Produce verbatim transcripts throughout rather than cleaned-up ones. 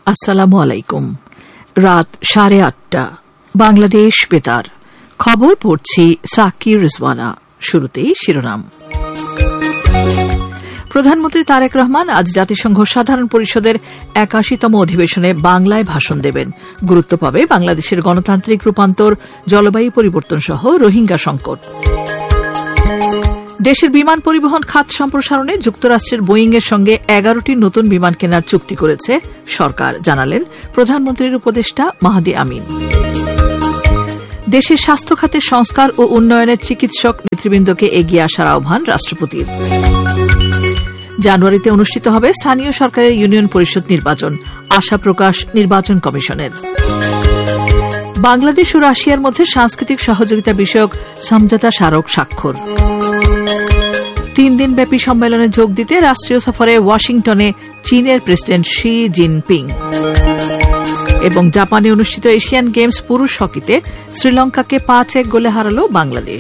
আসসালামু আলাইকুম। রাত সাড়ে আটটা, বাংলাদেশ বেতার খবর পড়ছি সাকির রিজওয়ানা। শুরুতেই শিরোনাম। প্রধানমন্ত্রী তারেক রহমান আজ জাতিসংঘ সাধারণ পরিষদের একাশিতম অধিবেশনে বাংলায় ভাষণ দেবেন। গুরুত্ব পাবে বাংলাদেশের গণতান্ত্রিক রূপান্তর, জলবায়ু পরিবর্তন সহ রোহিঙ্গা সংকট। দেশের বিমান পরিবহন খাত সম্প্রসারণে যুক্তরাষ্ট্রের বোয়িং এর সঙ্গে এগারোটি নতুন বিমান কেনার চুক্তি করেছে সরকার, জানালেন প্রধানমন্ত্রীর উপদেষ্টা মাহদি আমিন। দেশের স্বাস্থ্য খাতের সংস্কার ও উন্নয়নের চিকিৎসক নেতৃবৃন্দকে এগিয়ে আসার আহ্বান রাষ্ট্রপতির। জানুয়ারিতে অনুষ্ঠিত হবে স্থানীয় সরকারের ইউনিয়ন পরিষদ নির্বাচন, আশা প্রকাশ নির্বাচন কমিশনের। বাংলাদেশ ও রাশিয়ার মধ্যে সাংস্কৃতিক সহযোগিতা বিষয়ক সমঝোতা স্মারক স্বাক্ষর। তিন দিনব্যাপী সম্মেলনে যোগ দিতে রাষ্ট্রীয় সফরে ওয়াশিংটনে চীনের প্রেসিডেন্ট শি জিনপিং। এবং জাপানে অনুষ্ঠিত এশিয়ান গেমস পুরুষ হকিতে শ্রীলঙ্কাকে পাঁচ এক গোলে হারাল বাংলাদেশ।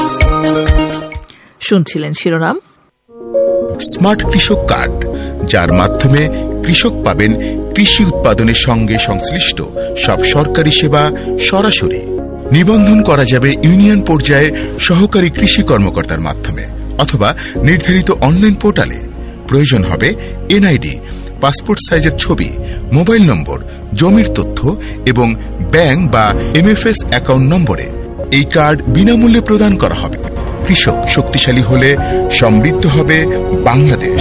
শুনছিলেন শিরোনাম। স্মার্ট কৃষক কার্ড, যার মাধ্যমে কৃষক পাবেন কৃষি উৎপাদনের সঙ্গে সংশ্লিষ্ট সব সরকারি সেবা সরাসরি। নিবন্ধন করা যাবে ইউনিয়ন পর্যায়ে সহকারী কৃষি কর্মকর্তার মাধ্যমে অথবা নির্ধারিত অনলাইন পোর্টালে। প্রয়োজন হবে এনআইডি, পাসপোর্ট সাইজের ছবি, মোবাইল নম্বর, জমির তথ্য এবং ব্যাংক বা এমএফএস অ্যাকাউন্ট নম্বরে। এই কার্ড বিনামূল্যে প্রদান করা হবে। কৃষক শক্তিশালী হলে সমৃদ্ধ হবে বাংলাদেশ।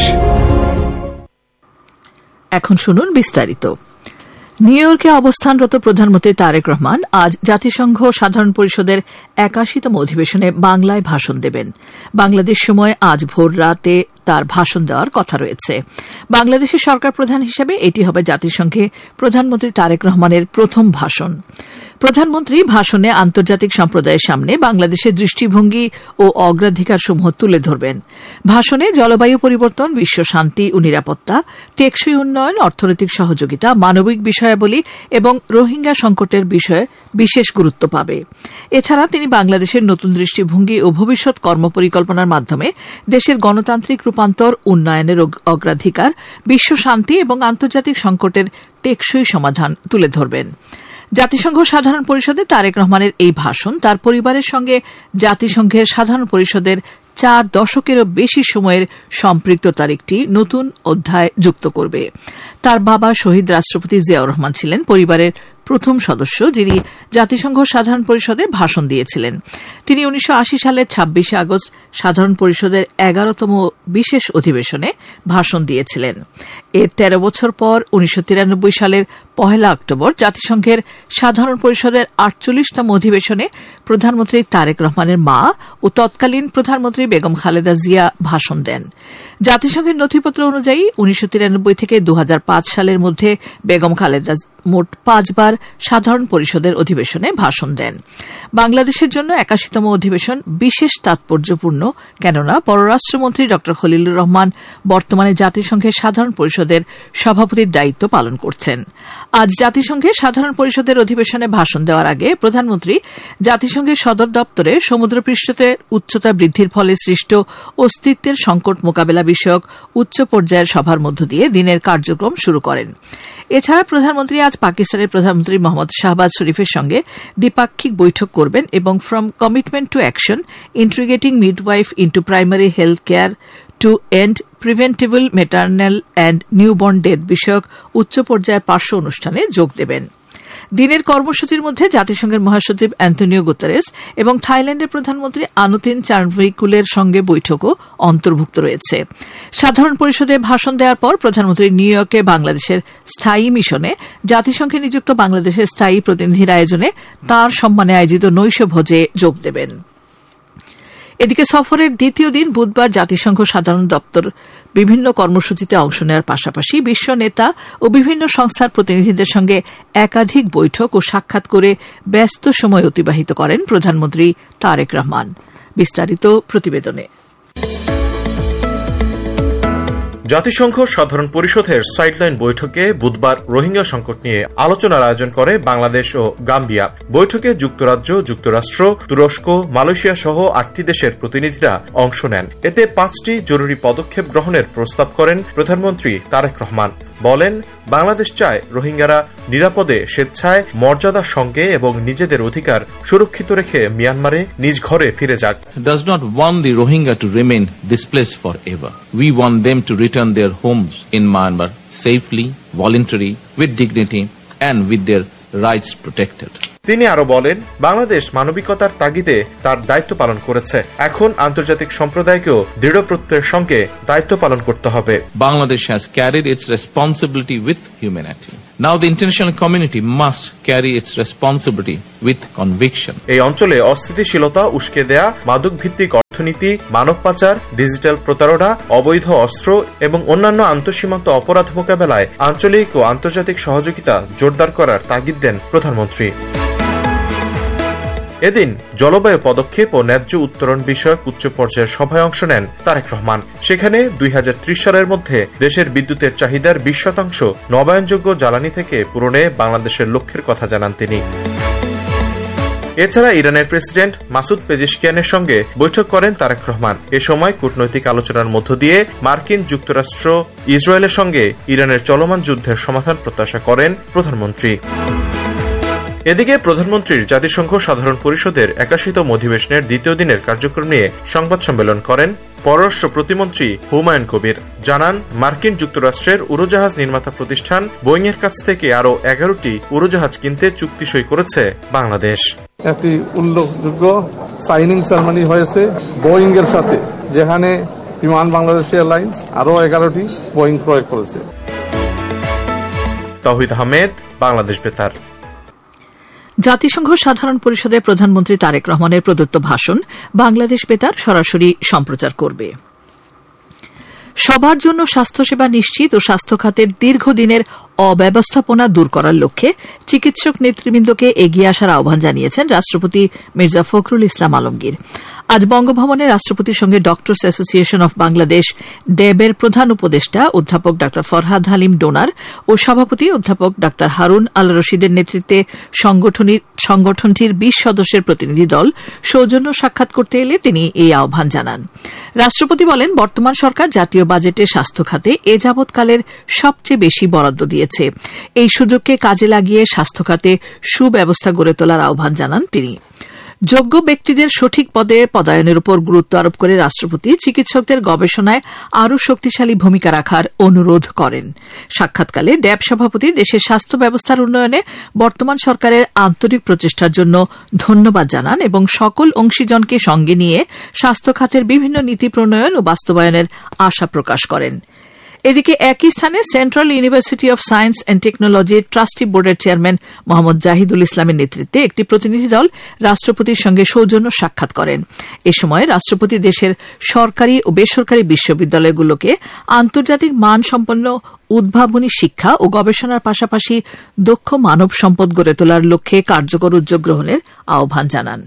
এখন শুনুন বিস্তারিত। নিউ ইয়র্কে অবস্থানরত প্রধানমন্ত্রী তারেক রহমান আজ জাতিসংঘ সাধারণ পরিষদের একাশিতম অধিবেশনে বাংলায় ভাষণ দেবেন। বাংলাদেশ সময় আজ ভোর রাতে তার ভাষণ দেওয়ার কথা রয়েছে। বাংলাদেশের সরকার প্রধান হিসেবে এটি হবে জাতিসংঘে প্রধানমন্ত্রী তারেক রহমানের প্রথম ভাষণ। প্রধানমন্ত্রী ভাষণে আন্তর্জাতিক সম্প্রদায়ের সামনে বাংলাদেশের দৃষ্টিভঙ্গি ও অগ্রাধিকারসমূহ তুলে ধরবেন। ভাষণে জলবায়ু পরিবর্তন, বিশ্ব শান্তি ও নিরাপত্তা, টেকসই উন্নয়ন, অর্থনৈতিক সহযোগিতা, মানবিক বিষয়াবলী এবং রোহিঙ্গা সংকটের বিষয়ে বিশেষ গুরুত্ব পাবে। এছাড়া তিনি বাংলাদেশের নতুন দৃষ্টিভঙ্গি ও ভবিষ্যৎ কর্মপরিকল্পনার মাধ্যমে দেশের গণতান্ত্রিক রূপান্তর, উন্নয়নের অগ্রাধিকার, বিশ্ব শান্তি এবং আন্তর্জাতিক সংকটের টেকসই সমাধান তুলে ধরবেন। জাতিসংঘ সাধারণ পরিষদে তারেক রহমানের এই ভাষণ তার পরিবারের সঙ্গে জাতিসংঘের সাধারণ পরিষদের চার দশকেরও বেশি সময়ের সম্পৃক্ততার একটি নতুন অধ্যায় যুক্ত করবে। তার বাবা শহীদ রাষ্ট্রপতি জিয়াউর রহমান ছিলেন পরিবারের প্রথম সদস্য, যিনি জাতিসংঘ সাধারণ পরিষদে ভাষণ দিয়েছিলেন। তিনি উনিশশো আশি সালের ছাব্বিশে আগস্ট সাধারণ পরিষদের এগারোতম বিশেষ অধিবেশনে ভাষণ দিয়েছিলেন। এর তেরো বছর পর উনিশশো তিরানব্বই সালের পহেলা অক্টোবর জাতিসংঘের সাধারণ পরিষদের আটচল্লিশতম অধিবেশনে প্রধানমন্ত্রী তারেক রহমানের মা ও তৎকালীন প্রধানমন্ত্রী বেগম খালেদা জিয়া ভাষণ দেন। জাতিসংঘের নথিপত্র অনুযায়ী উনিশশো তিরানব্বই থেকে দু হাজার পাঁচ সালের মধ্যে বেগম খালেদা মোট পাঁচবার সাধারণ পরিষদের অধিবেশনে ভাষণ দেন। বাংলাদেশের জন্য একাশিতম অধিবেশন বিশেষ তাৎপর্যপূর্ণ, কেননা পররাষ্ট্রমন্ত্রী ড খলিলুর রহমান বর্তমানে জাতিসংঘের সাধারণ পরিষদের সভাপতির দায়িত্ব পালন করছেন। আজ জাতিসংঘের সাধারণ পরিষদের অধিবেশনে ভাষণ দেওয়ার আগে প্রধানমন্ত্রী জাতিসংঘের সদর দপ্তরে সমুদ্রপৃষ্ঠতে উচ্চতা বৃদ্ধির ফলে সৃষ্ট অস্তিত্বের সংকট মোকাবেলা বিষয়ক উচ্চ পর্যায়ের সভার মধ্য দিয়ে দিনের কার্যক্রম শুরু করেন। এছাড়া প্রধানমন্ত্রী আজ পাকিস্তানের প্রধানমন্ত্রী মোহাম্মদ শাহবাজ শরীফের সঙ্গে দ্বিপাক্ষিক বৈঠক করবেন এবং from commitment to action, integrating midwife into primary health care two and preventable maternal and newborn death বিষয়ক উচ্চ পর্যায়ের পার্শ্ব অনুষ্ঠানে যোগ দেবেন। দিনের কর্মসূচির মধ্যে জাতিসংঘের মহাসচিব অ্যান্তোনিও গুতেরেস এবং থাইল্যান্ডের প্রধানমন্ত্রী আনুতিন চানভিকুলের সঙ্গে বৈঠকও অন্তর্ভুক্ত রয়েছে। সাধারণ পরিষদে ভাষণ দেওয়ার পর প্রধানমন্ত্রী নিউ ইয়র্কে বাংলাদেশের স্থায়ী মিশনে জাতিসংঘে নিযুক্ত বাংলাদেশের স্থায়ী প্রতিনিধির আয়োজনে তাঁর সম্মানে আয়োজিত নৈশ ভোজে যোগ দেবেন। এদিকে সফরের দ্বিতীয় দিন বুধবার জাতিসংঘ সাধারণ দপ্তর বিভিন্ন কর্মসূচিতে অংশ নেওয়ার পাশাপাশি বিশ্ব নেতা ও বিভিন্ন সংস্থার প্রতিনিধিদের সঙ্গে একাধিক বৈঠক ও সাক্ষাৎ করে ব্যস্ত সময় অতিবাহিত করেন প্রধানমন্ত্রী তারেক রহমান। বিস্তারিত প্রতিবেদনে। জাতিসংঘ সাধারণ পরিষদের সাইডলাইন বৈঠকে বুধবার রোহিঙ্গা সংকট নিয়ে আলোচনার আয়োজন করে বাংলাদেশ ও গাম্বিয়া। বৈঠকে যুক্তরাজ্য, যুক্তরাষ্ট্র, তুরস্ক, মালয়েশিয়া সহ আটটি দেশের প্রতিনিধিরা অংশ নেন। এতে পাঁচটি জরুরি পদক্ষেপ গ্রহণের প্রস্তাব করেন প্রধানমন্ত্রী তারেক রহমান। বলেন, বাংলাদেশ চায় রোহিঙ্গারা নিরাপদে, স্বেচ্ছায়, মর্যাদার সঙ্গে এবং নিজেদের অধিকার সুরক্ষিত রেখে মিয়ানমারে নিজ ঘরে ফিরে যাক। Does not want the Rohingya to remain displaced forever. We want them to return their homes in Myanmar safely, voluntarily, with dignity and with their rights protected. তিনি আরো বলেন, বাংলাদেশ মানবিকতার তাগিদে তার দায়িত্ব পালন করেছে। এখন আন্তর্জাতিক সম্প্রদায়কেও দৃঢ় প্রত্যয়ের সঙ্গে দায়িত্ব পালন করতে হবে। Bangladesh has carried its responsibility with humanity. Now the international community must carry its responsibility with conviction. এই অঞ্চলে অস্থিতিশীলতা, উস্কে দেয়া, মাদক ভিত্তিক অর্থনীতি, মানব পাচার, ডিজিটাল প্রতারণা, অবৈধ অস্ত্র এবং অন্যান্য আন্তঃসীমান্ত অপরাধ মোকাবেলায় আঞ্চলিক ও আন্তর্জাতিক সহযোগিতা জোরদার করার তাগিদ দেন প্রধানমন্ত্রী। এদিন জলবায়ু পদক্ষেপ ও ন্যায্য উত্তরণ বিষয়ক উচ্চ পর্যায়ের সভায় অংশ নেন তারেক রহমান। সেখানে দুই হাজার ত্রিশ সালের মধ্যে দেশের বিদ্যুতের চাহিদার বিশ শতাংশ নবায়নযোগ্য জ্বালানি থেকে পূরণে বাংলাদেশের লক্ষ্যের কথা জানান তিনি। এছাড়া ইরানের প্রেসিডেন্ট মাসুদ পেজিশকিয়ানের সঙ্গে বৈঠক করেন তারেক রহমান। এ সময় কূটনৈতিক আলোচনার মধ্য দিয়ে মার্কিন যুক্তরাষ্ট্র, ইসরায়েলের সঙ্গে ইরানের চলমান যুদ্ধের সমাধান প্রত্যাশা করেন প্রধানমন্ত্রী। এদিকে প্রধানমন্ত্রীর জাতিসংঘ সাধারণ পরিষদের একাশিতম অধিবেশনের দ্বিতীয় দিনের কার্যক্রম নিয়ে সংবাদ সম্মেলন করেন পররাষ্ট্র প্রতিমন্ত্রী হুমায়ুন কবির। জানান, মার্কিন যুক্তরাষ্ট্রের উড়োজাহাজ নির্মাতা প্রতিষ্ঠান বোয়িং এর কাছ থেকে আরও এগারোটি উড়োজাহাজ কিনতে চুক্তি সই করেছে বাংলাদেশ। একটি উল্লেখযোগ্য সাইনিং সেরেমনি হয়েছে বোয়িং এর সাথে, যেখানে বিমান বাংলাদেশ এয়ারলাইন্স আরও এগারোটি বোয়িং ক্রয় করেছে। তাওহিদ আহমেদ, বাংলাদেশ বেতার। জাতিসংঘ সাধারণ পরিষদে প্রধানমন্ত্রী তারেক রহমানের প্রদত্ত ভাষণ বাংলাদেশ বেতার সরাসরি সম্প্রচার করবে। সবার জন্য স্বাস্থ্যসেবা নিশ্চিত ও স্বাস্থ্য খাতের দীর্ঘদিনের অব্যবস্থাপনা দূর করার লক্ষ্যে চিকিৎসক নেতৃবৃন্দকে এগিয়ে আসার আহ্বান জানিয়েছেন রাষ্ট্রপতি মির্জা ফখরুল ইসলাম আলমগীর। আজ বঙ্গভবনে রাষ্ট্রপতির সঙ্গে ডক্টরস অ্যাসোসিয়েশন অব বাংলাদেশ ড্যাবের প্রধান উপদেষ্টা অধ্যাপক ডা ফরহাদ হালিম ডোনার ও সভাপতি অধ্যাপক ডা হারুন আল রশিদের নেতৃত্বে সংগঠনটির বিশ সদস্যের প্রতিনিধি দল সৌজন্য সাক্ষাৎ করতে এলে তিনি এই আহ্বান জানান। রাষ্ট্রপতি বলেন, বর্তমান সরকার জাতীয় বাজেটে স্বাস্থ্য খাতে এ যাবৎকালের সবচেয়ে বেশি বরাদ্দ দিয়েছে। এই সুযোগকে কাজে লাগিয়ে স্বাস্থ্য খাতে সুব্যবস্থা গড়ে তোলার আহ্বান জানান তিনি। যোগ্য ব্যক্তিদের সঠিক পদে পদায়নের উপর গুরুত্ব আরোপ করে রাষ্ট্রপতি চিকিৎসকদের গবেষণায় আরও শক্তিশালী ভূমিকা রাখার অনুরোধ করেন। সাক্ষাৎকালে ড্যাব সভাপতি দেশের স্বাস্থ্য ব্যবস্থার উন্নয়নে বর্তমান সরকারের আন্তরিক প্রচেষ্টার জন্য ধন্যবাদ জানান এবং সকল অংশীজনকে সঙ্গে নিয়ে স্বাস্থ্য খাতের বিভিন্ন নীতি প্রণয়ন ও বাস্তবায়নের আশা প্রকাশ করেন। এদিকে একই স্থানে central university of science and টেকনোলজির ট্রাস্টি বোর্ডের চেয়ারম্যান মোহাম্মদ জাহিদুল ইসলামের নেতৃত্বে একটি প্রতিনিধি দল রাষ্ট্রপতির সঙ্গে সৌজন্য সাক্ষাৎ করেন। এ সময় রাষ্ট্রপতি দেশের সরকারি ও বেসরকারি বিশ্ববিদ্যালয়গুলোকে আন্তর্জাতিক মানসম্পন্ন উদ্ভাবনী শিক্ষা ও গবেষণার পাশাপাশি দক্ষ মানব সম্পদ গড়ে তোলার লক্ষ্যে কার্যকর উদ্যোগ গ্রহণের আহ্বান জানান।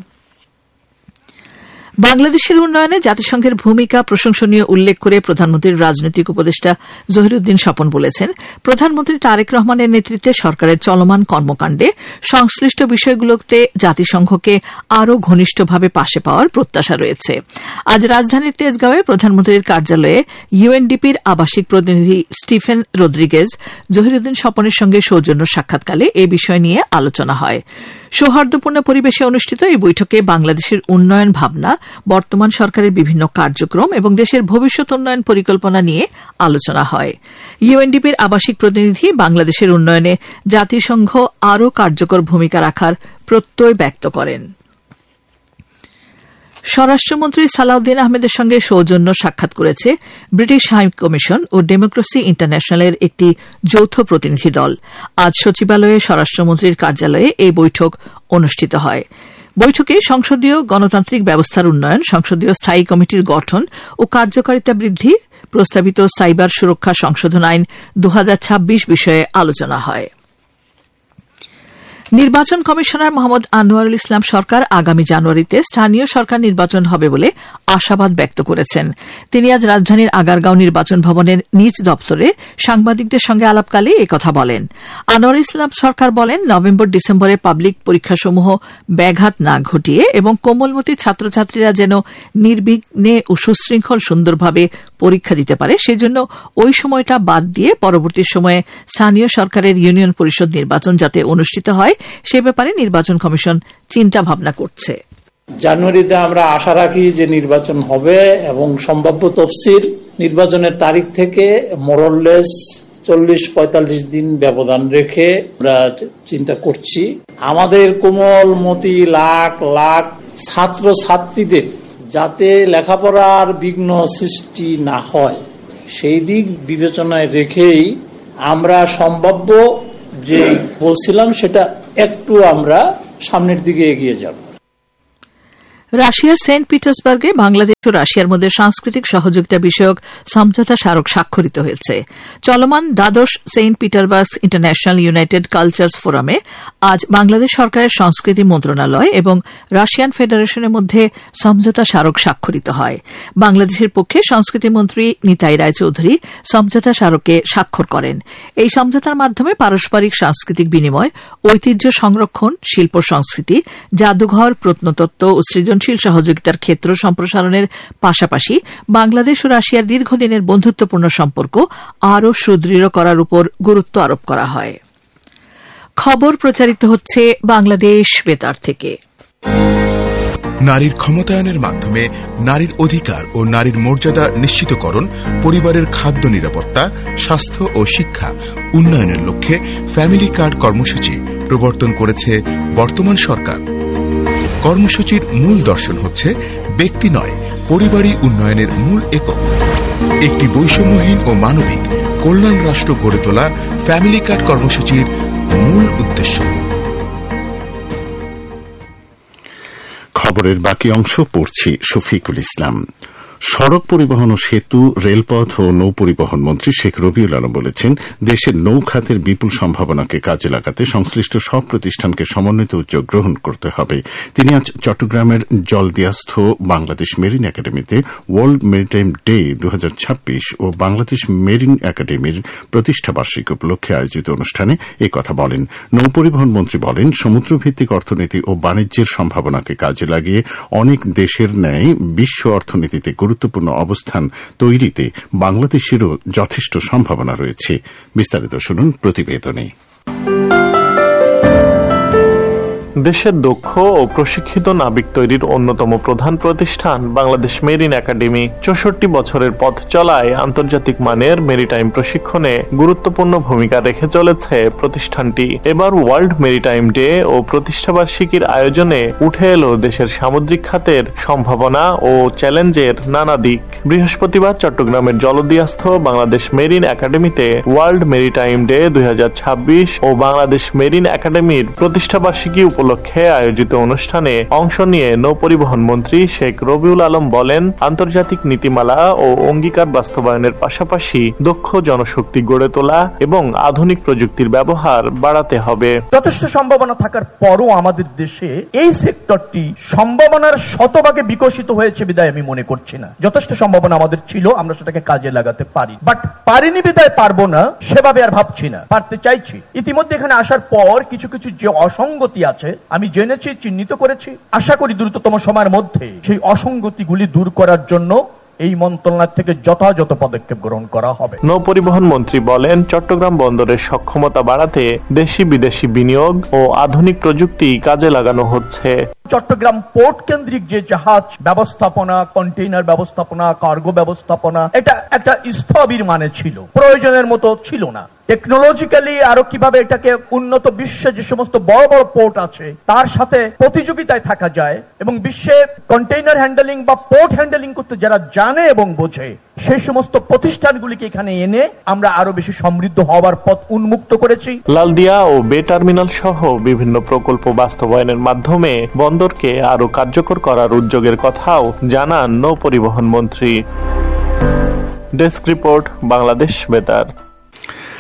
বাংলাদেশের উন্নয়নে জাতিসংঘের ভূমিকা প্রশংসনীয় উল্লেখ করে প্রধানমন্ত্রীর রাজনৈতিক উপদেষ্টা জহিরুদ্দিন স্বপন বলেছেন, প্রধানমন্ত্রী তারেক রহমানের নেতৃত্বে সরকারের চলমান কর্মকাণ্ডে সংশ্লিষ্ট বিষয়গুলোতে জাতিসংঘকে আরও ঘনিষ্ঠভাবে পাশে পাওয়ার প্রত্যাশা রয়েছে। আজ রাজধানীর তেজগাঁওয়ে প্রধানমন্ত্রীর কার্যালয়ে ইউএনডিপির আবাসিক প্রতিনিধি স্টিফেন রদ্রিগেজ জহিরুদ্দিন স্বপনের সঙ্গে সৌজন্য সাক্ষাৎকালে এ বিষয় নিয়ে আলোচনা হয়। সৌহার্দ্যপূর্ণ পরিবেশে অনুষ্ঠিত এই বৈঠকে বাংলাদেশের উন্নয়ন ভাবনা, বর্তমান সরকারের বিভিন্ন কার্যক্রম এবং দেশের ভবিষ্যৎ উন্নয়ন পরিকল্পনা নিয়ে আলোচনা হয়। ইউএনডিপির আবাসিক প্রতিনিধি বাংলাদেশের উন্নয়নে জাতিসংঘ আরও কার্যকর ভূমিকা রাখার প্রত্যয় ব্যক্ত করেন। স্বরাষ্ট্রমন্ত্রী সালাউদ্দিন আহমেদের সঙ্গে সৌজন্য সাক্ষাৎ করেছে ব্রিটিশ হাই কমিশন ও ডেমোক্রেসি ইন্টারন্যাশনালের একটি যৌথ প্রতিনিধি দল। আজ সচিবালয়ে স্বরাষ্ট্রমন্ত্রীর কার্যালয়ে এই বৈঠক অনুষ্ঠিত হয়। বৈঠকে সংসদীয় গণতান্ত্রিক ব্যবস্থার উন্নয়ন, সংসদীয় স্থায়ী কমিটির গঠন ও কার্যকারিতা বৃদ্ধি, প্রস্তাবিত সাইবার সুরক্ষা সংশোধন আইন দু হাজার ছাব্বিশ বিষয়ে আলোচনা হয়। নির্বাচন কমিশনার মোহাম্মদ আনোয়ারুল ইসলাম সরকার আগামী জানুয়ারিতে স্থানীয় সরকার নির্বাচন হবে বলে আশাবাদ ব্যক্ত করেছেন। তিনি আজ রাজধানীর আগারগাঁও নির্বাচন ভবনের নিজ দপ্তরে সাংবাদিকদের সঙ্গে আলাপকালে একথা বলেন। আনোয়ারুল ইসলাম সরকার বলেন, নভেম্বর ডিসেম্বরে পাবলিক পরীক্ষাসমূহ ব্যাঘাত না ঘটিয়ে এবং কোমলমতি ছাত্রছাত্রীরা যেন নির্বিঘ্নে ও সুশৃঙ্খল সুন্দরভাবে পরীক্ষা দিতে পারে, সেজন্য ওই সময়টা বাদ দিয়ে পরবর্তী সময়ে স্থানীয় সরকারের ইউনিয়ন পরিষদ নির্বাচন যাতে অনুষ্ঠিত হয় সে ব্যাপারে নির্বাচন কমিশন চিন্তা ভাবনা করছে। জানুয়ারিতে আমরা আশা রাখি যে নির্বাচন হবে এবং সম্ভাব্য তফসির নির্বাচনের তারিখ থেকে মোরললেস চল্লিশ পঁয়তাল্লিশ দিন ব্যবধান রেখে আমরা চিন্তা করছি। আমাদের কোমলমতি লাখ লাখ ছাত্র ছাত্রীদের যাতে লেখাপড়ার বিঘ্ন সৃষ্টি না হয় সেই দিক বিবেচনায় রেখেই আমরা সম্ভাব্য যে বলছিলাম সেটা একটু আমরা সামনের দিকে এগিয়ে যাব। রাশিয়ার সেন্ট পিটার্সবার্গে বাংলাদেশ ও রাশিয়ার মধ্যে সাংস্কৃতিক সহযোগিতা বিষয়ক সমঝোতা স্মারক স্বাক্ষরিত হয়েছে। চলমান দ্বাদশ Saint Petersburg international United cultures ফোরামে আজ বাংলাদেশ সরকারের সংস্কৃতি মন্ত্রণালয় এবং রাশিয়ান ফেডারেশনের মধ্যে সমঝোতা স্মারক স্বাক্ষরিত হয়। বাংলাদেশের পক্ষে সংস্কৃতিমন্ত্রী নিতাই রায়চৌধুরী সমঝোতা স্মারকে স্বাক্ষর করেন। এই সমঝোতার মাধ্যমে পারস্পরিক সাংস্কৃতিক বিনিময়, ঐতিহ্য সংরক্ষণ, শিল্প সংস্কৃতি, জাদুঘর, প্রত্নতত্ত্ব ও সৃজন সহযোগিতার ক্ষেত্র সম্প্রসারণের পাশাপাশি বাংলাদেশ ও রাশিয়ার দীর্ঘদিনের বন্ধুত্বপূর্ণ সম্পর্ক আরও সুদৃঢ় করার উপর গুরুত্ব আরোপ করা হয়। খবর প্রচারিত হচ্ছে বাংলাদেশ বেতার থেকে। নারীর ক্ষমতায়নের মাধ্যমে নারীর অধিকার ও নারীর মর্যাদা নিশ্চিতকরণ, পরিবারের খাদ্য নিরাপত্তা, স্বাস্থ্য ও শিক্ষা উন্নয়নের লক্ষ্যে ফ্যামিলি কার্ড কর্মসূচি প্রবর্তন করেছে বর্তমান সরকার। কর্মসূচির মূল দর্শন হচ্ছে ব্যক্তি নয়, পরিবারই উন্নয়নের মূল একক। একটি বৈষম্যহীন ও মানবিক কল্যাণ রাষ্ট্র গড়ে তোলা ফ্যামিলি কার্ড কর্মসূচির মূল উদ্দেশ্য। খবরের বাকি অংশ পড়ছি শফিকুল ইসলাম। সড়ক পরিবহন ও সেতু, রেলপথ ও নৌ পরিবহন মন্ত্রী শেখ রবিউল আলম বলেছেন, দেশের নৌ খাতের বিপুল সম্ভাবনাকে কাজে লাগাতে সংশ্লিষ্ট সব প্রতিষ্ঠানকে সমন্বিত উদ্যোগ গ্রহণ করতে হবে। তিনি আজ চট্টগ্রামের জলদিয়াস্থ বাংলাদেশ মেরিন একাডেমিতে ওয়ার্ল্ড মেরিটাইম ডে দু হাজার ছাব্বিশ ও বাংলাদেশ মেরিন একাডেমির প্রতিষ্ঠাবার্ষিকী উপলক্ষে আয়োজিত অনুষ্ঠানে এই কথা বলেন। নৌ পরিবহন মন্ত্রী বলেন, সমুদ্রভিত্তিক অর্থনীতি ও বাণিজ্যের সম্ভাবনাকে কাজে লাগিয়ে অনেক দেশের ন্যায় বিশ্ব অর্থনীতিতে গুরুত্বপূর্ণ অবস্থান তৈরিতে বাংলাদেশেরও যথেষ্ট সম্ভাবনা রয়েছে। বিস্তারিত শুনুন প্রতিবেদনে। দেশের দক্ষ ও প্রশিক্ষিত নাবিক তৈরির অন্যতম প্রধান প্রতিষ্ঠান বাংলাদেশ মেরিন একাডেমি চৌষট্টি বছরের পথ চলায় আন্তর্জাতিক মানের মেরিটাইম প্রশিক্ষণে গুরুত্বপূর্ণ ভূমিকা রেখে চলেছে প্রতিষ্ঠানটি। এবার ওয়ার্ল্ড মেরিটাইম ডে ও প্রতিষ্ঠাবার্ষিকীর আয়োজনে উঠে এলো দেশের সামুদ্রিক খাতের সম্ভাবনা ও চ্যালেঞ্জের নানা দিক। বৃহস্পতিবার চট্টগ্রামের জলদিয়াস্থ বাংলাদেশ মেরিন একাডেমিতে ওয়ার্ল্ড মেরিটাইম ডে দুই হাজার ছাব্বিশ ও বাংলাদেশ মেরিন একাডেমির প্রতিষ্ঠাবার্ষিকী উপলক্ষে আয়োজিত অনুষ্ঠানে অংশ নিয়ে নৌ পরিবহন মন্ত্রী শেখ রবিউল আলম বলেন, আন্তর্জাতিক নীতিমালা ও অঙ্গীকার বাস্তবায়নের পাশাপাশি দক্ষ জনশক্তি গড়ে তোলা এবং আধুনিক প্রযুক্তির ব্যবহার বাড়াতে হবে। যথেষ্ট সম্ভাবনা থাকার পরও আমাদের দেশে এই সেক্টরটি সম্ভাবনার শতভাগে বিকশিত হয়েছে বিদায় আমি মনে করছি না। যথেষ্ট সম্ভাবনা আমাদের ছিল, আমরা সেটাকে কাজে লাগাতে পারি, বাট পারিনি বিদায় পারবো না সেভাবে আর ভাবছি না, পারতে চাইছি। ইতিমধ্যে এখানে আসার পর কিছু কিছু যে অসঙ্গতি আছে আমি জেনেছি, চিহ্নিত করেছি। আশা করি দ্রুততম সময়ের মধ্যে সেই অসঙ্গতিগুলি দূর করার জন্য এই মন্ত্রণালয় থেকে যথাযথ পদক্ষেপ গ্রহণ করা হবে। নৌ পরিবহন মন্ত্রী বলেন, চট্টগ্রাম বন্দরের সক্ষমতা বাড়াতে দেশি বিদেশি বিনিয়োগ ও আধুনিক প্রযুক্তি কাজে লাগানো হচ্ছে। চট্টগ্রাম পোর্ট কেন্দ্রিক যে জাহাজ ব্যবস্থাপনা, কন্টেইনার ব্যবস্থাপনা, কার্গো ব্যবস্থাপনা, এটা একটা স্থবির মানে ছিল, প্রয়োজনের মতো ছিল না। টেকনোলজিক্যালি আরো কিভাবে এটাকে উন্নত বিশ্বে যে সমস্ত বড় বড় পোর্ট আছে তার সাথে প্রতিযোগিতায় থাকা যায় এবং বিশ্বে কন্টেইনার হ্যান্ডেলিং বা পোর্ট হ্যান্ডেলিং করতে যারা জানে এবং বোঝে সেই সমস্ত প্রতিষ্ঠানগুলিকে এখানে এনে আমরা আরো বেশি সমৃদ্ধ হওয়ার পথ উন্মুক্ত করেছি। লালদিয়া ও বে টার্মিনাল সহ বিভিন্ন প্রকল্প বাস্তবায়নের মাধ্যমে বন্দরকে আরো কার্যকর করার উদ্যোগের কথাও জানান নৌ পরিবহন মন্ত্রী। ডেস্ক রিপোর্ট, বাংলাদেশ বেতার।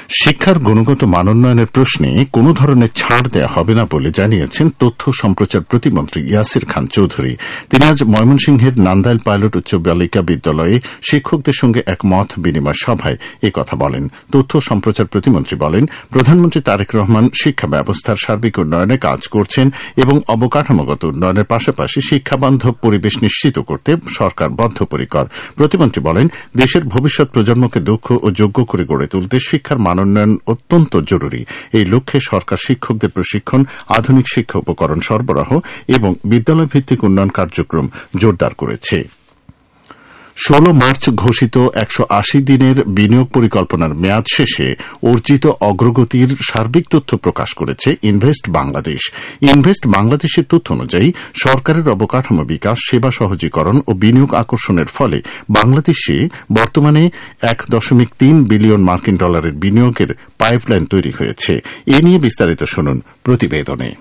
শিক্ষার গুণগত মানোন্নয়নের প্রশ্নে কোন ধরনের ছাড় দেওয়া হবে না বলে জানিয়েছেন তথ্য সম্প্রচার প্রতিমন্ত্রী ইয়াসির খান চৌধুরী। তিনি আজ ময়মনসিংহের নান্দাইল পাইলট উচ্চ বালিকা বিদ্যালয়ে শিক্ষকদের সঙ্গে এক মত বিনিময় সভায় একথা বলেন। তথ্য সম্প্রচার প্রতিমন্ত্রী বলেন, প্রধানমন্ত্রী তারেক রহমান শিক্ষা ব্যবস্থার সার্বিক উন্নয়নে কাজ করছেন এবং অবকাঠামোগত উন্নয়নের পাশাপাশি শিক্ষাবান্ধব পরিবেশ নিশ্চিত করতে সরকার বদ্ধপরিকর। প্রতিমন্ত্রী বলেন, দেশের ভবিষ্যৎ প্রজন্মকে দক্ষ ও যোগ্য করে গড়ে তুলতে শিক্ষার মানোন্নয়ন অত্যন্ত জরুরি। এই লক্ষ্যে সরকার শিক্ষকদের প্রশিক্ষণ, আধুনিক শিক্ষা উপকরণ সরবরাহ এবং বিদ্যালয় ভিত্তিক উন্নয়ন কার্যক্রম জোরদার করেছে। ষোলো মার্চ ঘোষিত একশো আশি দিনের বিনিয়োগ পরিকল্পনার মেয়াদ শেষে অর্জিত অগ্রগতির সার্বিক তথ্য প্রকাশ করেছে ইনভেস্ট বাংলাদেশ। ইনভেস্ট বাংলাদেশের তথ্য অনুযায়ী সরকারের অবকাঠামো বিকাশ, সেবা সহজীকরণ ও বিনিয়োগ আকর্ষণের ফলে বাংলাদেশে বর্তমানে এক দশমিক তিন বিলিয়ন মার্কিন ডলারের বিনিয়োগের পাইপলাইন তৈরি হয়েছে। এ নিয়ে বিস্তারিত শুনুন প্রতিবেদনে।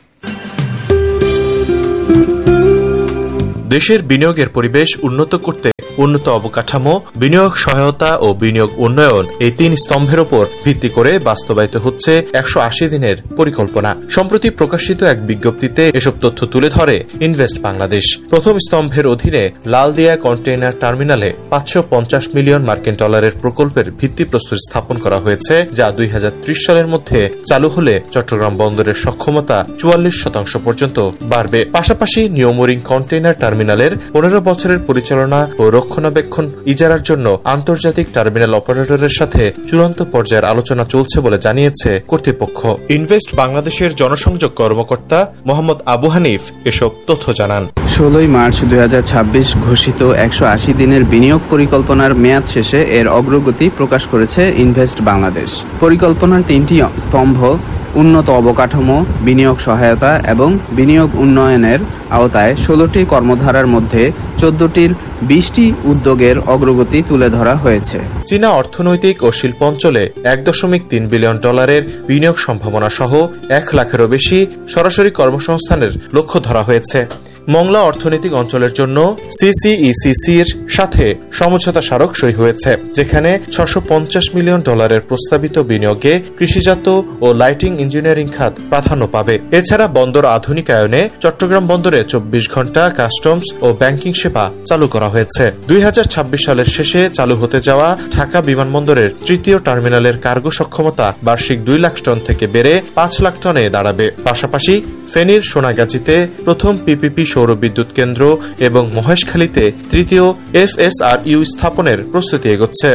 দেশের বিনিয়োগের পরিবেশ উন্নত করতে উন্নত অবকাঠামো, বিনিয়োগ সহায়তা ও বিনিয়োগ উন্নয়ন এই তিন স্তম্ভের উপর ভিত্তি করে বাস্তবায়িত হচ্ছে একশো আশি দিনের পরিকল্পনা। সম্প্রতি প্রকাশিত এক বিজ্ঞপ্তিতে এসব তথ্য তুলে ধরে ইনভেস্ট বাংলাদেশ। প্রথম স্তম্ভের অধীনে লালদিয়া কন্টেইনার টার্মিনালে পাঁচশো পঞ্চাশ মিলিয়ন মার্কিন ডলারের প্রকল্পের ভিত্তিপ্রস্তর স্থাপন করা হয়েছে, যা দুই হাজার ত্রিশ সালের মধ্যে চালু হলে চট্টগ্রাম বন্দরের সক্ষমতা চুয়াল্লিশ শতাংশ পর্যন্ত বাড়বে। পাশাপাশি নিউমোরিং কন্টেইনার টার্মিনালের পনেরো বছরের পরিচালনা ও রক্ষণাবেক্ষণ ইজারার জন্য আন্তর্জাতিক টার্মিনাল অপারেটরের সাথে চূড়ান্ত পর্যায়ের আলোচনা চলছে বলে জানিয়েছে কর্তৃপক্ষ। ইনভেস্ট বাংলাদেশের জনসংযোগ কর্মকর্তা মোহাম্মদ আবু হানিফ এসব তথ্য জানান। ষোলোই মার্চ দুই হাজার ছাব্বিশ ঘোষিত একশো আশি দিনের বিনিয়োগ পরিকল্পনার মেয়াদ শেষে এর অগ্রগতি প্রকাশ করেছে ইনভেস্ট বাংলাদেশ। পরিকল্পনার তিনটি স্তম্ভ উন্নত অবকাঠামো, বিনিয়োগ সহায়তা এবং বিনিয়োগ উন্নয়নের আওতায় ষোলোটি কর্মধারার মধ্যে চোদ্দটির বিশটি উদ্যোগের অগ্রগতি তুলে ধরা হয়েছে। চীনা অর্থনৈতিক ও শিল্প অঞ্চলে এক দশমিক তিন বিলিয়ন ডলারের বিনিয়োগ সম্ভাবনা সহ এক লাখেরও বেশি সরাসরি কর্মসংস্থানের লক্ষ্য ধরা হয়েছে। মংলা অর্থনৈতিক অঞ্চলের জন্য সিসিইসিসি এর সাথে সমঝোতা স্মারক সই হয়েছে, যেখানে ছশো পঞ্চাশ মিলিয়ন ডলারের প্রস্তাবিত বিনিয়োগে কৃষিজাত ও লাইটিং ইঞ্জিনিয়ারিং খাত প্রাধান্য পাবে। এছাড়া বন্দর আধুনিকায়নে চট্টগ্রাম বন্দরে চব্বিশ ঘন্টা কাস্টমস ও ব্যাংকিং সেবা চালু করা হয়েছে। দুই হাজার ছাব্বিশ সালের শেষে চালু হতে যাওয়া ঢাকা বিমানবন্দরের তৃতীয় টার্মিনালের কার্গো সক্ষমতা বার্ষিক দুই লাখ টন থেকে বেড়ে পাঁচ লাখ টনে দাঁড়াবে। পাশাপাশি ফেনীর সোনাগাজীতে প্রথম পিপিপি সৌর বিদ্যুৎ কেন্দ্র এবং মহেশখালীতে তৃতীয় এফএসআরইউ স্থাপনের প্রস্তুতি এগোচ্ছে।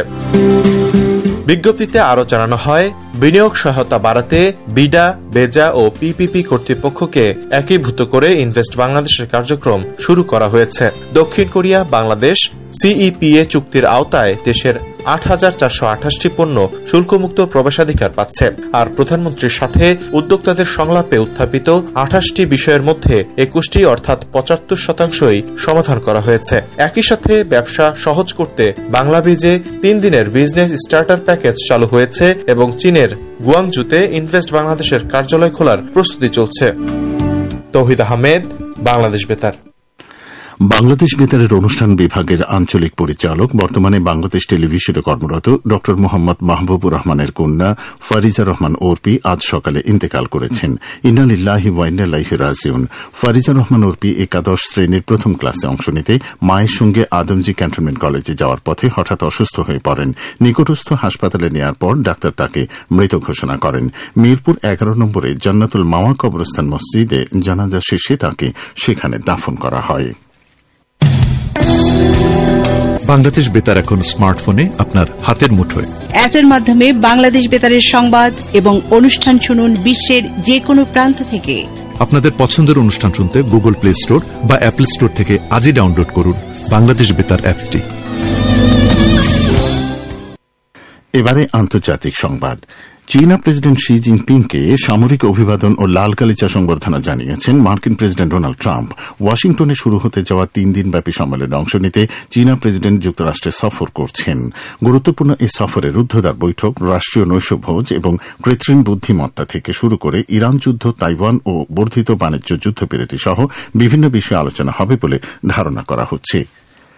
বিজ্ঞপ্তিতে আরও জানানো হয়, বিনিয়োগ সহায়তা বাড়াতে বিডা, বেজা ও পিপিপি কর্তৃপক্ষকে একীভূত করে ইনভেস্ট বাংলাদেশের কার্যক্রম শুরু করা হয়েছে। দক্ষিণ কোরিয়া বাংলাদেশ সিইপিএ চুক্তির আওতায় দেশের আট হাজার চারশো আঠাশটি পণ্য শুল্কমুক্ত প্রবেশাধিকার পাচ্ছে। আর প্রধানমন্ত্রীর সাথে উদ্যোক্তাদের সংলাপে উত্থাপিত আঠাশটি বিষয়ের মধ্যে একুশটি অর্থাৎ পঁচাত্তর শতাংশই সমাধান করা হয়েছে। একই সাথে ব্যবসা সহজ করতে বাংলাবিজে তিন দিনের বিজনেস স্টার্টার প্যাকেজ চালু হয়েছে এবং চীনের গুয়াংজুতে ইনভেস্ট বাংলাদেশের কার্যালয় খোলার প্রস্তুতি চলছে। তৌহিদ আহমেদ, বাংলাদেশ বেতার। বাংলাদেশ বেতারের অনুষ্ঠান বিভাগের আঞ্চলিক পরিচালক, বর্তমানে বাংলাদেশ টেলিভিশনে কর্মরত ড মোহাম্মদ মাহবুবুর রহমানের কন্যা ফারিজা রহমান ওরপি আজ সকালে ইন্তেকাল করেছেন। ইন্না লিল্লাহি ওয়া ইন্না ইলাইহি রাজিউন। ফারিজা রহমান ওরপি একাদশ শ্রেণীর প্রথম ক্লাসে অংশ নিতে মায়ের সঙ্গে আদমজী ক্যান্টনমেন্ট কলেজে যাওয়ার পথে হঠাৎ অসুস্থ হয়ে পড়েন। নিকটস্থ হাসপাতালে নেওয়ার পর ডাক্তার তাকে মৃত ঘোষণা করেন। মিরপুর এগারো নম্বরে জান্নাতুল মাওয়া কবরস্থান মসজিদে জানাজা শেষে তাকে সেখানে দাফন করা হয়। বাংলাদেশ বেতার এখন স্মার্টফোনে আপনার হাতের মুঠোয়। অ্যাপের মাধ্যমে বাংলাদেশ বেতারের সংবাদ এবং অনুষ্ঠান শুনুন বিশ্বের যে কোনো প্রান্ত থেকে। আপনাদের পছন্দের অনুষ্ঠান শুনতে গুগল প্লে স্টোর বা অ্যাপল স্টোর থেকে আজই ডাউনলোড করুন বাংলাদেশ বেতার অ্যাপটি। এবারে আন্তর্জাতিক সংবাদ। চীনা প্রেসিডেন্ট শি জিনপিংকে সামরিক অভিবাদন ও লাল গালিচা সংবর্ধনা জানিয়েছেন মার্কিন প্রেসিডেন্ট ডোনাল্ড ট্রাম্প। ওয়াশিংটনে শুরু হতে যাওয়া তিন দিনব্যাপী সম্মেলনে অংশ নিতে চীনা প্রেসিডেন্ট যুক্তরাষ্ট্রে সফর করছেন। গুরুত্বপূর্ণ এই সফরে রুদ্ধদ্বার বৈঠক, রাষ্ট্রীয় নৈশভোজ এবং কৃত্রিম বুদ্ধিমত্তা থেকে শুরু করে ইরান যুদ্ধ, তাইওয়ান ও বর্ধিত বাণিজ্য যুদ্ধবিরতি সহ বিভিন্ন বিষয়ে আলোচনা হবে বলে ধারণা করা হচ্ছে।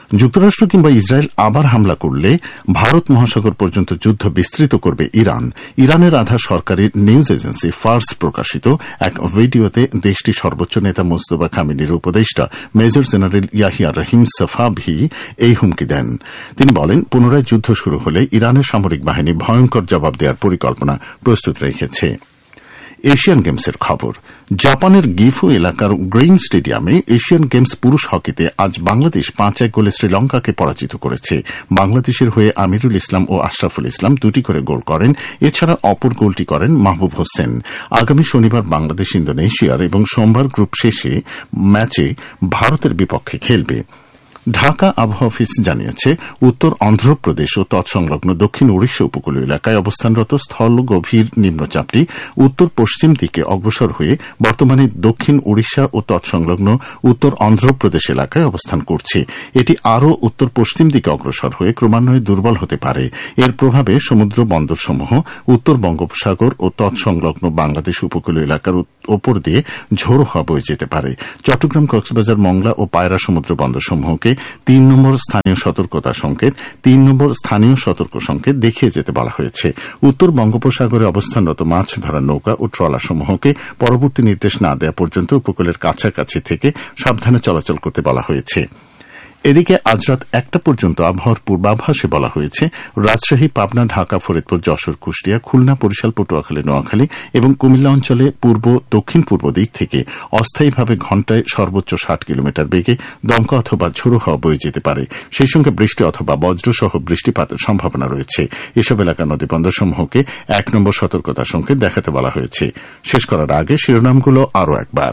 যুক্তরাষ্ট্র কিংবা ইসরায়েল আবার হামলা করলে ভারত মহাসাগর পর্যন্ত যুদ্ধ বিস্তৃত করবে ইরান। ইরানের আধা সরকারি নিউজ এজেন্সি ফার্স প্রকাশিত এক ভিডিওতে দেশটির সর্বোচ্চ নেতা মোস্তফা খামেনির উপদেষ্টা মেজর জেনারেল ইয়াহিয়া রহিম সাফাভি এই হুমকি দেন। তিনি বলেন, পুনরায় যুদ্ধ শুরু হলে ইরানের সামরিক বাহিনী ভয়ঙ্কর জবাব দেওয়ার পরিকল্পনা প্রস্তুত রেখেছে। এশিয়ান গেমসের খবর। জাপানের গিফু এলাকার গ্রেইন স্টেডিয়ামে এশিয়ান গেমস পুরুষ হকিতে আজ বাংলাদেশ পাঁচ এক গোলে শ্রীলঙ্কাকে পরাজিত করেছে। বাংলাদেশের হয়ে আমিরুল ইসলাম ও আশরাফুল ইসলাম দুটি করে গোল করেন। এছাড়া অপর গোলটি করেন মাহবুব হোসেন। আগামী শনিবার বাংলাদেশ ইন্দোনেশিয়ার এবং সোমবার গ্রুপ শেষে ম্যাচে ভারতের বিপক্ষে খেলবে। ঢাকা আবহাওয়া অফিস জানিয়েছে, উত্তর অন্ধ্রপ্রদেশ ও তৎসংলগ্ন দক্ষিণ ওড়িশা উপকূলীয় এলাকায় অবস্থানরত স্থল গভীর নিম্নচাপটি উত্তর পশ্চিম দিকে অগ্রসর হয়ে বর্তমানে দক্ষিণ ওড়িশা ও তৎসংলগ্ন উত্তর অন্ধ্রপ্রদেশ এলাকায় অবস্থান করছে। এটি আরও উত্তর পশ্চিম দিকে অগ্রসর হয়ে ক্রমান্বয়ে দুর্বল হতে পারে। এর প্রভাবে সমুদ্র বন্দরসমূহ উত্তর বঙ্গোপসাগর ও তৎসংলগ্ন বাংলাদেশ উপকূলীয় এলাকার ওপর দিয়ে ঝোড়ো হাওয়া বয়ে যেতে পারে। চট্টগ্রাম, কক্সবাজার, মংলা ও পায়রা সমুদ্র বন্দরসমূহকে তিন নম্বর স্থানীয় সতর্কতা সংকেত তিন নম্বর স্থানীয় সতর্ক সংকেত দেখিয়ে যেতে বলা হয়েছে। উত্তর বঙ্গোপসাগরে অবস্থানরত মাছ ধরার নৌকা ও ট্রলারসমূহকে পরবর্তী নির্দেশ না দেওয়া পর্যন্ত উপকূলের কাছাকাছি থেকে সাবধানে চলাচল করতে বলা হয়েছে। এদিকে আজ রাত একটা পর্যন্ত আবহাওয়ার পূর্বাভাসে বলা হয়েছে, রাজশাহী, পাবনা, ঢাকা, ফরিদপুর, যশোর, কুষ্টিয়া, খুলনা, বরিশাল, পটুয়াখালী, নোয়াখালী এবং কুমিল্লা অঞ্চলে পূর্ব দক্ষিণ পূর্ব দিক থেকে অস্থায়ীভাবে ঘণ্টায় সর্বোচ্চ ষাট কিলোমিটার বেগে দমকা অথবা ঝোড়ো হাওয়া বয়ে যেতে পারে। সেই সঙ্গে বৃষ্টি অথবা বজ্রসহ বৃষ্টিপাতের সম্ভাবনা রয়েছে। এসব এলাকার নদীবন্দরসমূহকে এক নম্বর সতর্কতা সংকেত দেখাতে বলা হয়েছে। শেষ করার আগে শিরোনামগুলো আরও একবার।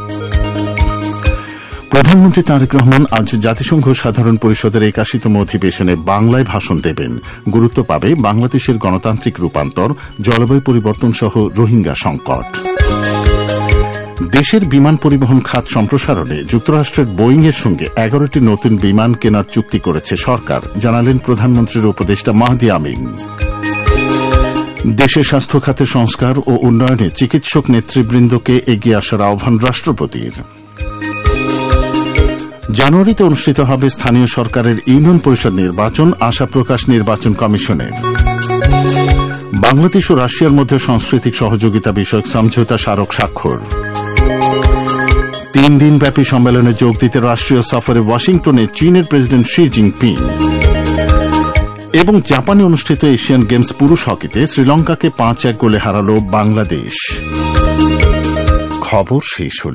প্রধানমন্ত্রী তারেক রহমান আজ জাতিসংঘ সাধারণ পরিষদের একাশিতম অধিবেশনে বাংলায় ভাষণ দেবেন। গুরুত্ব পাবে বাংলাদেশের গণতান্ত্রিক রূপান্তর, জলবায়ু পরিবর্তন সহ রোহিঙ্গা সংকট। দেশের বিমান পরিবহন খাত সম্প্রসারণে যুক্তরাষ্ট্রের বোয়িং এর সঙ্গে এগারোটি নতুন বিমান কেনার চুক্তি করেছে সরকার, জানালেন প্রধানমন্ত্রীর উপদেষ্টা মাহদি আমিন। দেশের স্বাস্থ্য খাতে সংস্কার ও উন্নয়নে চিকিৎসক নেতৃবৃন্দকে এগিয়ে আসার আহ্বান রাষ্ট্রপতির। জানুয়ারিতে অনুষ্ঠিত হবে স্থানীয় সরকারের ইউনিয়ন পরিষদ নির্বাচন, আশা প্রকাশ নির্বাচন কমিশনের। বাংলাদেশ ও রাশিয়ার মধ্যে সাংস্কৃতিক সহযোগিতা বিষয়ক সমঝোতা স্মারক স্বাক্ষর। তিন দিনব্যাপী সম্মেলনে যোগ দিতে রাষ্ট্রীয় সফরে ওয়াশিংটনে চীনের প্রেসিডেন্ট শি জিনপিং। এবং জাপানে অনুষ্ঠিত এশিয়ান গেমস পুরুষ হকিতে শ্রীলঙ্কাকে পাঁচ এক গোলে হারাল বাংলাদেশ। খবর শেষ হল।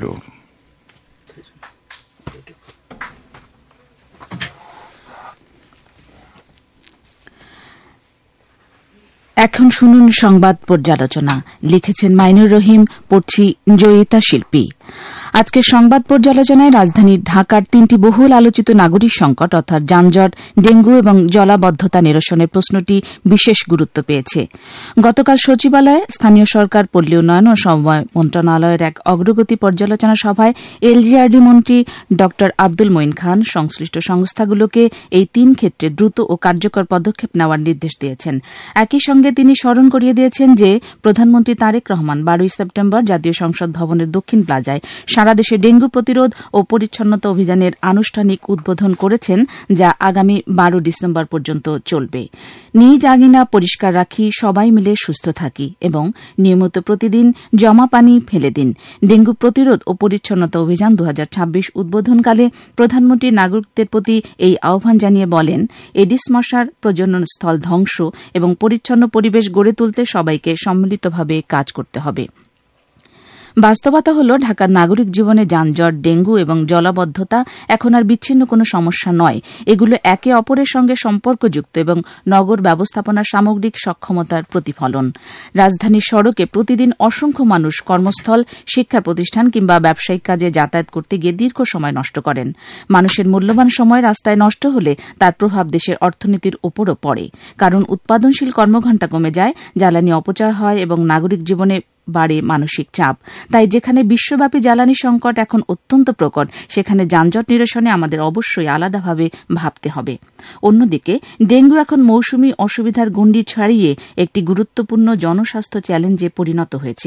এখন শুনুন সংবাদ পর্যালোচনা। লিখেছেন মাইনুর রহিম, পড়ছি জয়িতা শিল্পী। আজকের সংবাদ পর্যালোচনায় রাজধানীর ঢাকার তিনটি বহুল আলোচিত নাগরিক সংকট অর্থাৎ যানজট, ডেঙ্গু এবং জলাবদ্ধতা নিরসনের প্রশ্নটি বিশেষ গুরুত্ব পেয়েছে। গতকাল সচিবালয়ে স্থানীয় সরকার, পল্লী উন্নয়ন ও সমবায় মন্ত্রণালয়ের এক অগ্রগতি পর্যালোচনা সভায় এলজিআরডি মন্ত্রী ড আব্দুল মঈন খান সংশ্লিষ্ট সংস্থাগুলোকে এই তিন ক্ষেত্রে দ্রুত ও কার্যকর পদক্ষেপ নেওয়ার নির্দেশ দিয়েছেন। একই সঙ্গে তিনি স্মরণ করিয়ে দিয়েছেন যে প্রধানমন্ত্রী তারেক রহমান বারোই সেপ্টেম্বর জাতীয় সংসদ ভবনের দক্ষিণ প্লাজায় সারা দেশে ডেঙ্গু প্রতিরোধ ও পরিচ্ছন্নতা অভিযানের আনুষ্ঠানিক উদ্বোধন করেছেন, যা আগামী বারো ডিসেম্বর পর্যন্ত চলবে। নিজ আঙিনা পরিষ্কার রাখি, সবাই মিলে সুস্থ থাকি এবং নিয়মিত প্রতিদিন জমা পানি ফেলে দিন। ডেঙ্গু প্রতিরোধ ও পরিচ্ছন্নতা অভিযান দু হাজার ছাব্বিশ উদ্বোধনকালে প্রধানমন্ত্রী নাগরিকদের প্রতি এই আহ্বান জানিয়ে বলেন, এডিস মশার প্রজনন স্থল ধ্বংস এবং পরিচ্ছন্ন পরিবেশ গড়ে তুলতে সবাইকে সম্মিলিতভাবে কাজ করতে হবে। বাস্তবতা হল ঢাকার নাগরিক জীবনে যানজট, ডেঙ্গু এবং জলাবদ্ধতা এখন আর বিচ্ছিন্ন কোনো সমস্যা নয়। এগুলো একে অপরের সঙ্গে সম্পর্কযুক্ত এবং নগর ব্যবস্থাপনার সামগ্রিক সক্ষমতার প্রতিফলন। রাজধানীর সড়কে প্রতিদিন অসংখ্য মানুষ কর্মস্থল, শিক্ষা প্রতিষ্ঠান কিংবা ব্যবসায়িক কাজে যাতায়াত করতে গিয়ে দীর্ঘ সময় নষ্ট করেন। মানুষের মূল্যবান সময় রাস্তায় নষ্ট হলে তার প্রভাব দেশের অর্থনীতির ওপরও পড়ে, কারণ উৎপাদনশীল কর্মঘণ্টা কমে যায়, জ্বালানি অপচয় হয় এবং নাগরিক জীবনে বাড়ে মানসিক চাপ। তাই যেখানে বিশ্বব্যাপী জ্বালানি সংকট এখন অত্যন্ত প্রকট, সেখানে যানজট নিরসনে আমাদের অবশ্যই আলাদাভাবে ভাবতে হবে। অন্যদিকে ডেঙ্গু এখন মৌসুমী অসুবিধার গণ্ডি ছাড়িয়ে একটি গুরুত্বপূর্ণ জনস্বাস্থ্য চ্যালেঞ্জে পরিণত হয়েছে।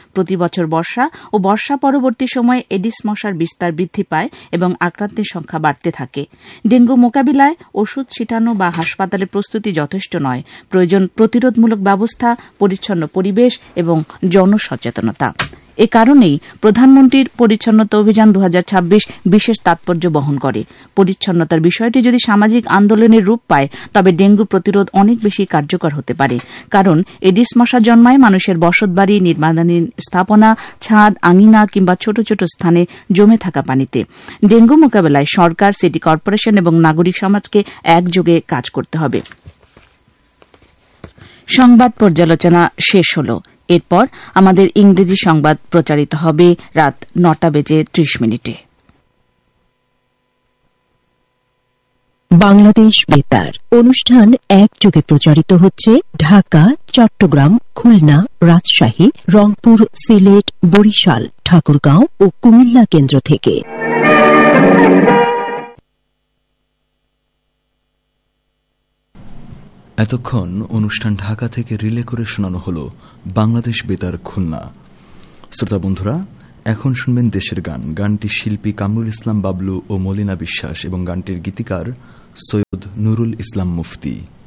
প্রতি বছর বর্ষা ও বর্ষা পরবর্তী সময়ে এডিস মশার বিস্তার বৃদ্ধি পায় এবং আক্রান্তের সংখ্যা বাড়তে থাকে। ডেঙ্গু মোকাবিলায় ওষুধ ছিটানো বা হাসপাতালে প্রস্তুতি যথেষ্ট নয়, প্রয়োজন প্রতিরোধমূলক ব্যবস্থা, পরিচ্ছন্ন পরিবেশ এবং জনসচেতনতা। এ কারণেই প্রধানমন্ত্রীর পরিচ্ছন্নতা অভিযান দু হাজার ছাব্বিশ বিশেষ তাৎপর্য বহন করে। পরিচ্ছন্নতার বিষয়টি যদি সামাজিক আন্দোলনের রূপ পায় তবে ডেঙ্গু প্রতিরোধ অনেক বেশি কার্যকর হতে পারে, কারণ এডিস মশা জন্মায় মানুষের বসতবাড়ি, নির্মাণাধীন স্থাপনা, ছাদ, আঙিনা কিংবা ছোট ছোট স্থানে জমে থাকা পানিতে। ডেঙ্গু মোকাবেলায় সরকার, সিটি কর্পোরেশন এবং নাগরিক সমাজকে একযোগে কাজ করতে হবে। সংবাদ পর্যালোচনা শেষ হল। এরপর আমাদের ইংরেজি সংবাদ প্রচারিত হবে রাত নটা বেজে ত্রিশ মিনিটে। বাংলাদেশ বেতার অনুষ্ঠান একযোগে প্রচারিত হচ্ছে ঢাকা, চট্টগ্রাম, খুলনা, রাজশাহী, রংপুর, সিলেট, বরিশাল, ঠাকুরগাঁও ও কুমিল্লা কেন্দ্র থেকে। এতক্ষণ অনুষ্ঠান ঢাকা থেকে রিলে করে শোনানো হল বাংলাদেশ বেতার খুলনা। শ্রোতা বন্ধুরা, এখন শুনবেন দেশের গান। গানটির শিল্পী কামরুল ইসলাম বাবলু ও মলিনা বিশ্বাস এবং গানটির গীতিকার সৈয়দ নুরুল ইসলাম মুফতি।